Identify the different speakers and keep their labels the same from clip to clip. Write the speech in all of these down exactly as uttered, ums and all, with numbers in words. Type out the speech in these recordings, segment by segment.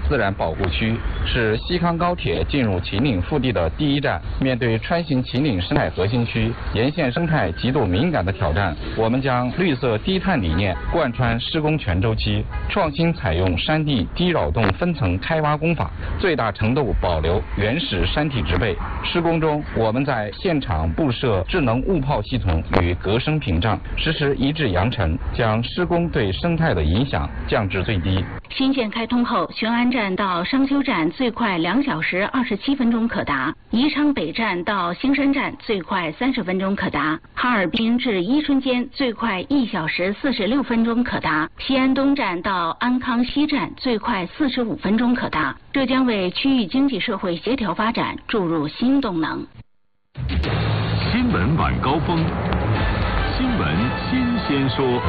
Speaker 1: 自然保护区，是西康高铁进入秦岭腹地的第一站。面对川型秦岭生态核心区沿线生态极度敏感的挑战，我们将绿色低碳理念贯穿施工全周期，创新采用山地低扰动分层开挖工法，最大程度保留原始山体植被。施工中，我们在现场布设智能雾炮系统与隔声屏障，实施一致扬尘，将施工对生态的影响降至最低。
Speaker 2: 新线开通后，雄安站到商丘站最快两小时二十七分钟可达，宜昌北站到兴山站最快三十分钟可达，哈尔滨至伊春间最快一小时四十六分钟可达，西安东站到安康西站最快四十五分钟可达。这将为区域经济社会协调发展注入新动能。
Speaker 3: 新闻晚高峰，新闻新鲜说。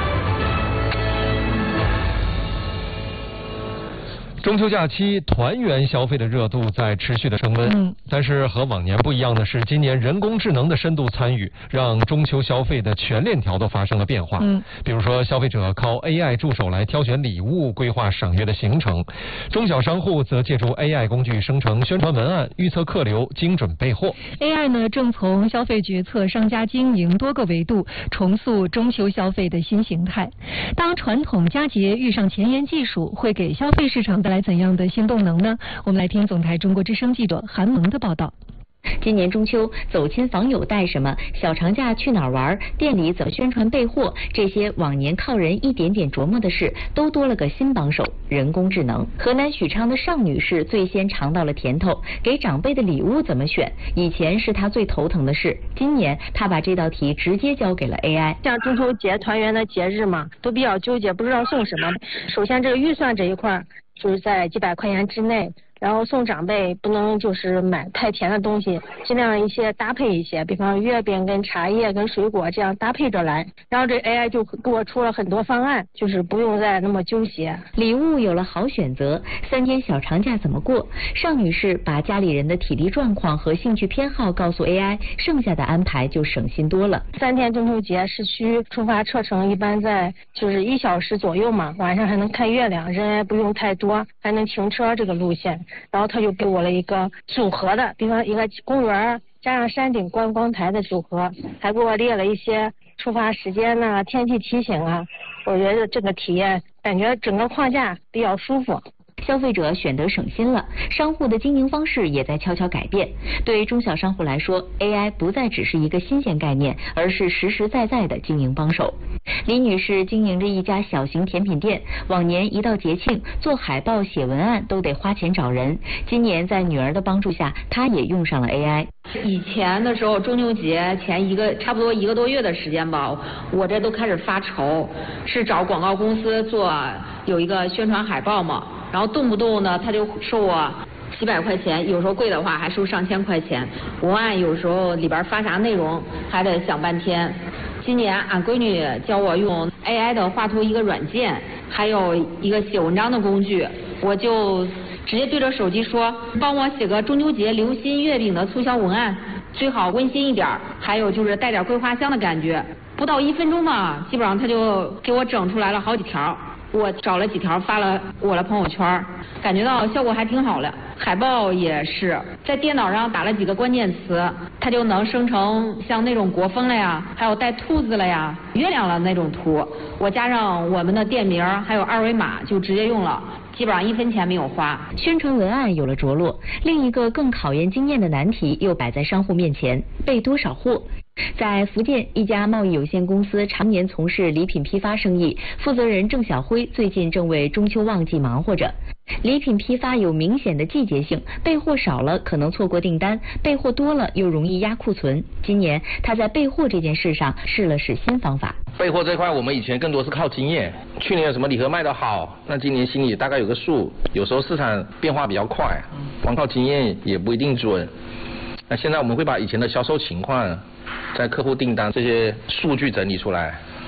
Speaker 4: 中秋假期团圆消费的热度在持续的升温，嗯，但是和往年不一样的是，今年人工智能的深度参与，让中秋消费的全链条都发生了变化。嗯，比如说消费者靠 A I 助手来挑选礼物、规划赏月的行程，中小商户则借助 A I 工具生成宣传文案、预测客流、精准备货。
Speaker 5: A I 呢，正从消费决策、商家经营多个维度重塑中秋消费的新形态。当传统佳节遇上前沿技术，会给消费市场带来怎样的新动能呢？我们来听总台中国之声记者韩萌的报道。
Speaker 6: 今年中秋走亲访友带什么，小长假去哪儿玩，店里怎么宣传备货，这些往年靠人一点点琢磨的事，都多了个新帮手——人工智能。河南许昌的尚女士最先尝到了甜头，给长辈的礼物怎么选，以前是她最头疼的事，今年她把这道题直接交给了 A I。
Speaker 7: 像中秋节团圆的节日嘛，都比较纠结，不知道送什么。首先这个预算这一块就是在几百块钱之内。然后送长辈不能就是买太甜的东西，尽量一些搭配一些，比方月饼跟茶叶跟水果这样搭配着来。然后这 A I 就给我出了很多方案，就是不用再那么纠结。
Speaker 6: 礼物有了好选择，三天小长假怎么过？尚女士把家里人的体力状况和兴趣偏好告诉 A I， 剩下的安排就省心多了。
Speaker 7: 三天中秋节市区出发车程一般在就是一小时左右嘛，晚上还能看月亮，人也不用太多，还能停车这个路线。然后他就给我了一个组合的，比方一个公园加上山顶观光台的组合，还给我列了一些出发时间呐、天气提醒啊。我觉得这个体验感觉整个框架比较舒服。
Speaker 6: 消费者选得省心了，商户的经营方式也在悄悄改变。对于中小商户来说 ，A I 不再只是一个新鲜概念，而是实实在在的经营帮手。李女士经营着一家小型甜品店，往年一到节庆，做海报、写文案都得花钱找人。今年在女儿的帮助下，她也用上了 A I。
Speaker 8: 以前的时候，中秋节前一个差不多一个多月的时间吧，我这都开始发愁，是找广告公司做有一个宣传海报嘛。然后动不动呢，他就收我几百块钱，有时候贵的话还收上千块钱。文案有时候里边发啥内容还得想半天。今年俺闺女教我用 A I 的画图一个软件，还有一个写文章的工具，我就直接对着手机说，帮我写个中秋节流心月饼的促销文案，最好温馨一点，还有就是带点桂花香的感觉。不到一分钟嘛，基本上他就给我整出来了好几条。我找了几条发了我的朋友圈，感觉到效果还挺好的。海报也是在电脑上打了几个关键词，它就能生成像那种国风了呀，还有带兔子了呀、月亮了那种图。我加上我们的店名还有二维码就直接用了，基本上一分钱没有花。
Speaker 6: 宣传文案有了着落，另一个更考验经验的难题又摆在商户面前：备多少货？在福建一家贸易有限公司常年从事礼品批发生意，负责人郑小辉最近正为中秋旺季忙活着。礼品批发有明显的季节性，备货少了可能错过订单，备货多了又容易压库存。今年他在备货这件事上试了试新方法。
Speaker 9: 备货这块我们以前更多是靠经验，去年有什么礼盒卖得好，那今年心里大概有个数。有时候市场变化比较快，光靠经验也不一定准。那现在我们会把以前的销售情况、在客户订单这些数据整理出来，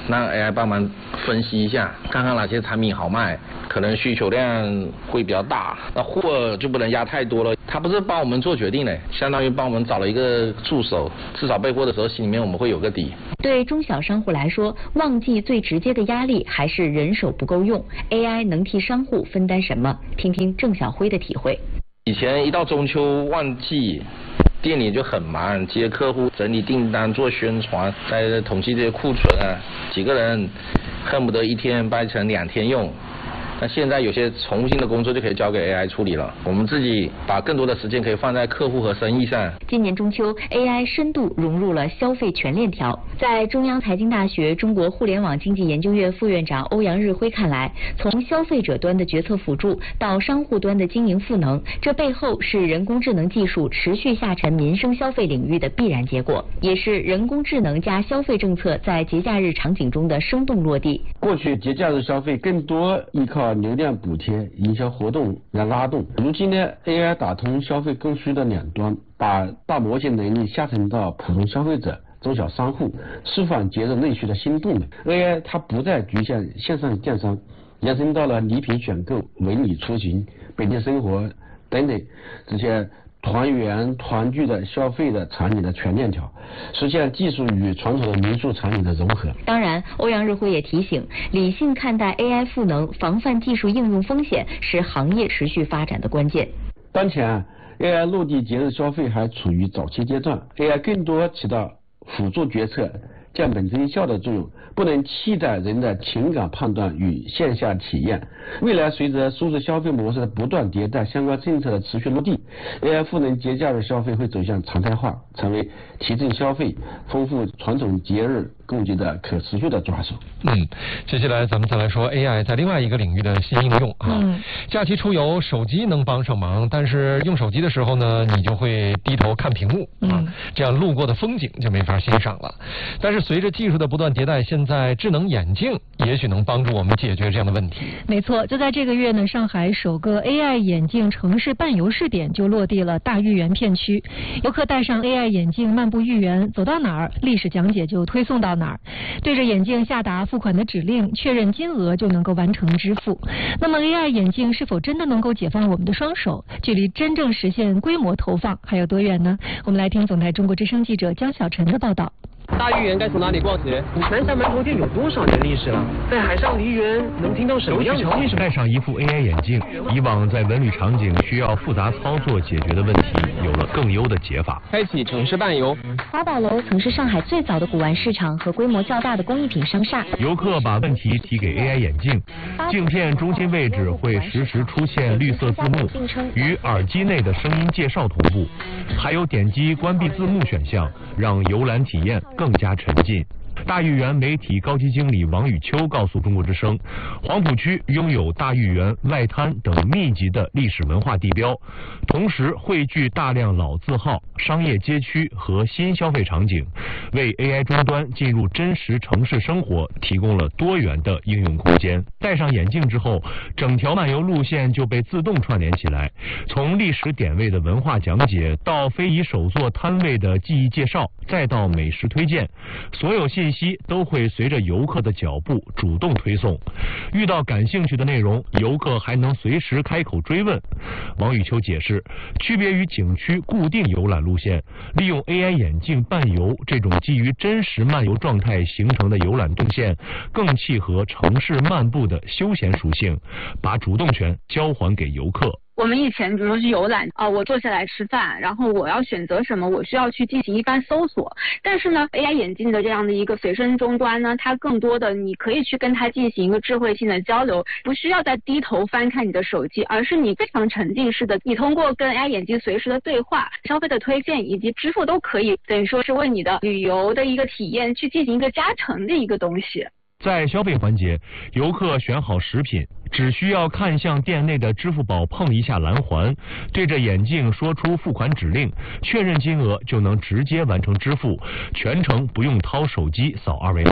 Speaker 9: 让 A I 帮忙分析一下，看看哪些产品好卖，可能需求量会比较大，那货就不能压太多了。它不是帮我们做决定的，相当于帮我们找了一个助手，至少备货的时候心里面我们会有个底。
Speaker 6: 对中小商户来说，旺季最直接的压力还是人手不够用。A I 能替商户分担什么？听听郑晓辉的体会。
Speaker 9: 以前一到中秋旺季，店里就很忙，接客户、整理订单、做宣传，再统计这些库存啊，几个人恨不得一天掰成两天用。那现在有些重新的工作就可以交给 A I 处理了，我们自己把更多的时间可以放在客户和生意上。
Speaker 6: 今年中秋 ，A I 深度融入了消费全链条。在中央财经大学中国互联网经济研究院副院长欧阳日辉看来，从消费者端的决策辅助到商户端的经营赋能，这背后是人工智能技术持续下沉民生消费领域的必然结果，也是人工智能加消费政策在节假日场景中的生动落地。
Speaker 10: 过去节假日消费更多依靠流量补贴、营销活动来拉动，如今呢 ，A I 打通消费供需的两端，把大模型能力下沉到普通消费者、中小商户，释放节日内需的新动能。A I 它不再局限线上电商，延伸到了礼品选购、文旅出行、本地生活等等这些团圆团聚的消费的场景的全链条，实现技术与传统的民宿场景的融合。
Speaker 6: 当然，欧阳日辉也提醒，理性看待 A I 赋能，防范技术应用风险，是行业持续发展的关键。
Speaker 10: 当前 A I 落地节日消费还处于早期阶段 ，A I 更多起到辅助决策、降本增效的作用，不能替代人的情感判断与线下体验。未来随着数字消费模式的不断迭代，相关政策的持续落地 ，A I 赋能节假日消费会走向常态化，成为提振消费、丰富传统节日供给的可持续的抓手。
Speaker 4: 嗯，接下来咱们再来说 A I 在另外一个领域的新应用啊。嗯。假期出游，手机能帮上忙，但是用手机的时候呢，你就会低头看屏幕啊，嗯、这样路过的风景就没法欣赏了。但是随着技术的不断迭代，现在智能眼镜也许能帮助我们解决这样的问题。
Speaker 5: 没错，就在这个月呢，上海首个 A I 眼镜城市伴游试点就落地了大豫园片区。游客戴上 A I 眼镜漫步豫园，走到哪儿，历史讲解就推送到哪儿，对着眼镜下达付款的指令，确认金额就能够完成支付。那么 A I 眼镜是否真的能够解放我们的双手？距离真正实现规模投放还有多远呢？我们来听总台中国之声记者江小晨的报道。
Speaker 11: 大豫园该从哪里逛起？南山馒头店有多少年历史了？在海上梨园能听到什么样的？
Speaker 3: 戴上一副 A I 眼镜，以往在文旅场景需要复杂操作解决的问题，有了更优的解法。
Speaker 11: 开启城市伴游。
Speaker 6: 华宝楼曾是上海最早的古玩市场和规模较大的工艺品商厦。
Speaker 3: 游客把问题提给 A I 眼镜，镜片中心位置会实时出现绿色字幕，与耳机内的声音介绍同步，还有点击关闭字幕选项，让游览体验更加沉浸。大豫园媒体高级经理王宇秋告诉中国之声，黄浦区拥有大豫园、外滩等密集的历史文化地标，同时汇聚大量老字号、商业街区和新消费场景，为 A I 终端进入真实城市生活提供了多元的应用空间。戴上眼镜之后，整条漫游路线就被自动串联起来，从历史点位的文化讲解，到非遗手作摊位的技艺介绍，再到美食推荐，所有信息都会随着游客的脚步主动推送。遇到感兴趣的内容，游客还能随时开口追问。王宇秋解释，区别于景区固定游览路线，利用 A I 眼镜伴游这种基于真实漫游状态形成的游览动线，更契合城市漫步的休闲属性，把主动权交还给游客。
Speaker 12: 我们以前比如说去游览啊、呃，我坐下来吃饭，然后我要选择什么，我需要去进行一番搜索。但是呢 ，A I 眼镜的这样的一个随身终端呢，它更多的你可以去跟它进行一个智慧性的交流，不需要再低头翻看你的手机，而是你非常沉浸式的，你通过跟 A I 眼镜随时的对话、消费的推荐以及支付都可以，等于说是为你的旅游的一个体验去进行一个加成的一个东西。
Speaker 3: 在消费环节，游客选好食品，只需要看向店内的支付宝碰一下蓝环，对着眼镜说出付款指令，确认金额就能直接完成支付，全程不用掏手机扫二维码。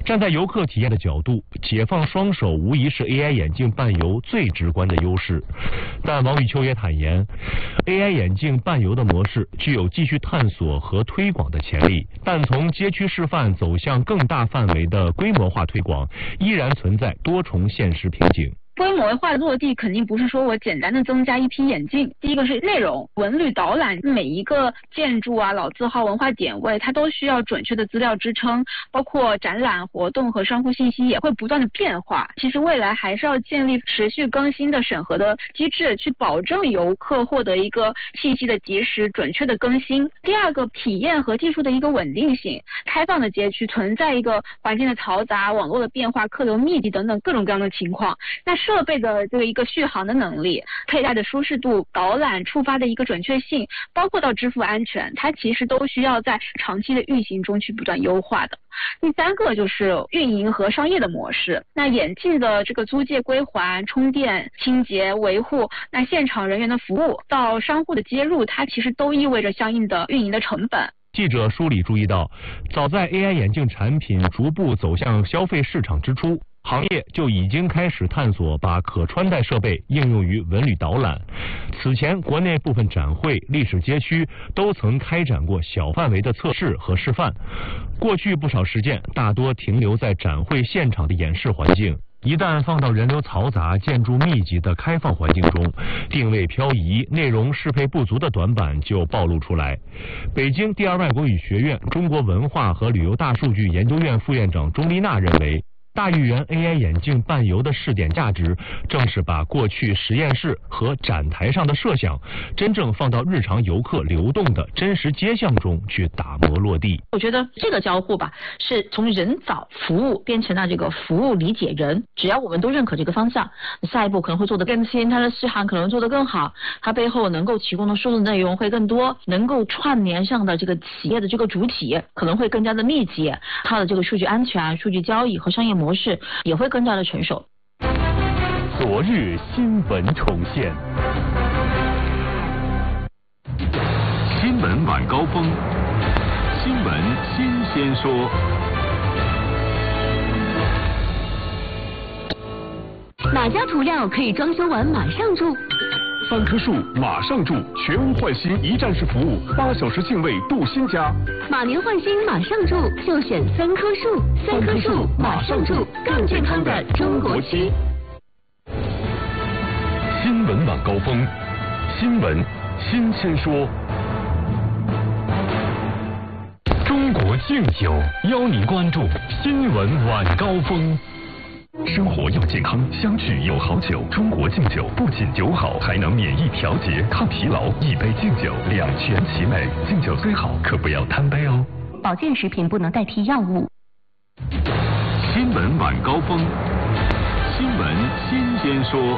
Speaker 3: 站在游客体验的角度，解放双手无疑是 A I 眼镜伴游最直观的优势。但王宇秋也坦言 ，A I 眼镜伴游的模式具有继续探索和推广的潜力，但从街区示范走向更大范围的规模化推广，依然存在多重现实瓶颈。
Speaker 12: 规模化的落地肯定不是说我简单的增加一批眼镜，第一个是内容，文旅导览每一个建筑啊、老字号、文化点位，它都需要准确的资料支撑，包括展览活动和商户信息也会不断的变化。其实未来还是要建立持续更新的审核的机制，去保证游客获得一个信息的及时、准确的更新。第二个，体验和技术的一个稳定性，开放的街区存在一个环境的嘈杂、网络的变化、客流密集等等各种各样的情况，那设备的这个一个续航的能力、佩戴的舒适度、导览触发的一个准确性，包括到支付安全，它其实都需要在长期的运行中去不断优化的。第三个就是运营和商业的模式，那眼镜的这个租借归还、充电、清洁、维护，那现场人员的服务到商户的接入，它其实都意味着相应的运营的成本。
Speaker 3: 记者梳理注意到，早在 A I 眼镜产品逐步走向消费市场之初，行业就已经开始探索把可穿戴设备应用于文旅导览。此前，国内部分展会、历史街区都曾开展过小范围的测试和示范。过去不少实践大多停留在展会现场的演示环境，一旦放到人流嘈杂、建筑密集的开放环境中，定位漂移、内容适配不足的短板就暴露出来。北京第二外国语学院中国文化和旅游大数据研究院副院长钟丽娜认为，大豫园 A I 眼镜伴游的试点价值，正是把过去实验室和展台上的设想，真正放到日常游客流动的真实街巷中去打磨落地。
Speaker 13: 我觉得这个交互吧，是从人找服务变成了这个服务理解人。只要我们都认可这个方向，下一步可能会做得更新，它的续航可能做得更好，它背后能够提供的数字内容会更多，能够串联上的这个企业的这个主体可能会更加的密集，它的这个数据安全、数据交易和商业模式也会更加的成熟。
Speaker 14: 昨日新闻重现，新闻晚高峰，新闻新鲜说。
Speaker 15: 哪家涂料可以装修完马上住？
Speaker 14: 三棵树马上住，全屋换新一站式服务，八小时净位镀新家。
Speaker 15: 马年换新马上住，就选三棵树。三棵树马上住，更健康的中国区。
Speaker 14: 新闻晚高峰，新闻新鲜说。中国敬酒邀您关注新闻晚高峰。生活要健康，相聚有好酒。中国敬酒不仅酒好，还能免疫调节、抗疲劳。一杯敬酒，两全其美。敬酒虽好，可不要贪杯哦。
Speaker 15: 保健食品不能代替药物。
Speaker 14: 新闻晚高峰，新闻新鲜说。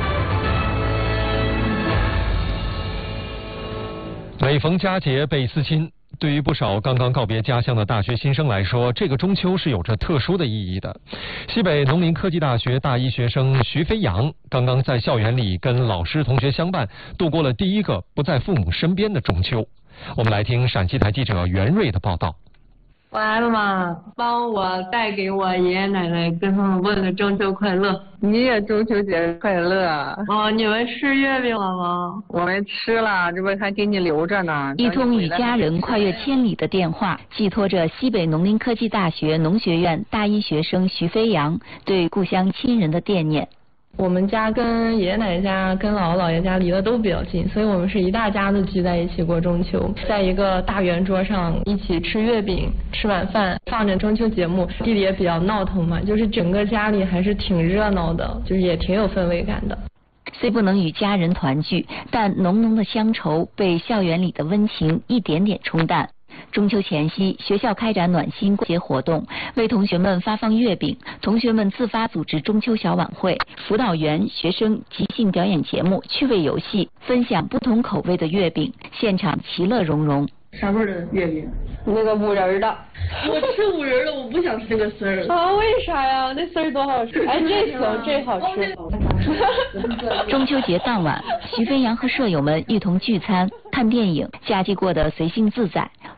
Speaker 4: 每逢佳节倍思亲，对于不少刚刚告别家乡的大学新生来说，这个中秋是有着特殊的意义的。西北农林科技大学大一学生徐飞扬刚刚在校园里跟老师同学相伴，度过了第一个不在父母身边的中秋。我们来听陕西台记者袁瑞的报道。
Speaker 16: 我来了嘛，帮我带给我爷爷奶奶，跟他们问个中秋快乐。
Speaker 17: 你也中秋节快乐。
Speaker 16: 哦，你们吃月饼了吗？
Speaker 17: 我们吃了，这不还给你留着呢。
Speaker 2: 一通与家人跨越千里的电话，寄托着西北农林科技大学农学院大一学生徐飞扬对故乡亲人的惦念。
Speaker 18: 我们家跟爷爷奶奶家跟姥姥姥爷家离得都比较近，所以我们是一大家子聚在一起过中秋，在一个大圆桌上一起吃月饼、吃晚饭，放着中秋节目。弟弟也比较闹腾嘛，就是整个家里还是挺热闹的，就是也挺有氛围感的。
Speaker 2: 虽不能与家人团聚，但浓浓的乡愁被校园里的温情一点点冲淡。中秋前夕，学校开展暖心过节活动，为同学们发放月饼，同学们自发组织中秋小晚会，辅导员、学生即兴表演节目、趣味游戏，分享不同口味的月饼，现场其乐融融。
Speaker 16: 啥味的月饼？
Speaker 18: 那个五仁的。
Speaker 16: 我吃五仁的，我不想吃那个丝儿。
Speaker 18: 啊，为啥呀？那丝儿多好吃！哎，这行，这好吃。
Speaker 2: 中秋节当晚，徐飞扬和舍友们一同聚餐、看电影，假期过得随性自在。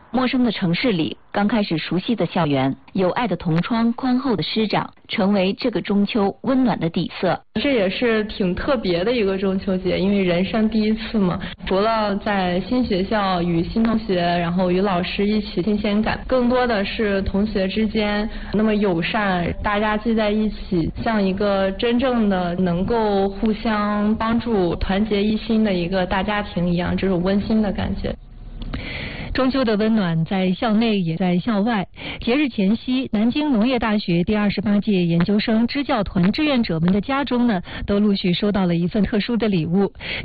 Speaker 2: 陌生的城市里，刚开始熟悉的校园，有爱的同窗，宽厚的师长，成为这个中秋温暖的底色。
Speaker 18: 这也是挺特别的一个中秋节，因为人生第一次嘛，除了在新学校与新同学，然后与老师一起新鲜感，更多的是同学之间那么友善，大家聚在一起，像一个真正的能够互相帮助、团结一心的一个大家庭一样，这种温馨的感觉。
Speaker 5: 中秋的温暖在校内也在校外。节日前夕，南京农业大学第二十八届研究生支教团志愿者们的家中呢，都陆续收到了一份特殊的礼物。